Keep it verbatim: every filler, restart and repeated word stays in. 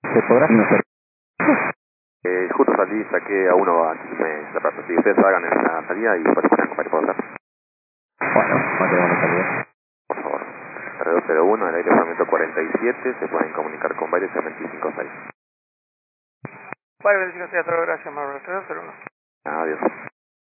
¿Se podrá hacer? Eh, justo salí, saqué a uno, así que me cerraron. Si ustedes hagan en la salida y después ponen para poder hacer. Bueno, no tenemos salida. Por favor. R dos cero uno, el aire movimiento cuarenta y siete, se pueden comunicar con Baile veinticinco seis. Vale, veinticinco seis, hasta luego, gracias, Marvel, tres dos cero uno. Adiós.